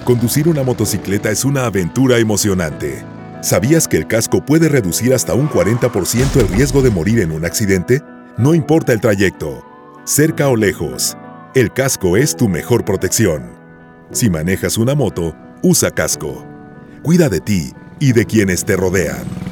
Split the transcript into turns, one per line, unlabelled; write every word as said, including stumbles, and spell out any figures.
Conducir una motocicleta es una aventura emocionante. ¿Sabías que el casco puede reducir hasta un cuarenta por ciento el riesgo de morir en un accidente? No importa el trayecto, cerca o lejos, el casco es tu mejor protección. Si manejas una moto, usa casco. Cuida de ti y de quienes te rodean.